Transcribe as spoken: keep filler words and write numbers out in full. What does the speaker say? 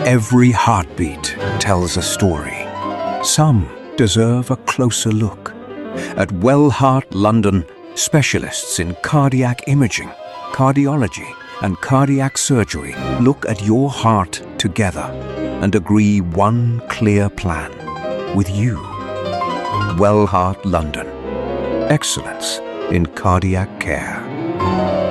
Every heartbeat tells a story. Some deserve a closer look. At Wellheart London, specialists in cardiac imaging, cardiology, and cardiac surgery look at your heart together and agree one clear plan with you. Wellheart London. Excellence in cardiac care.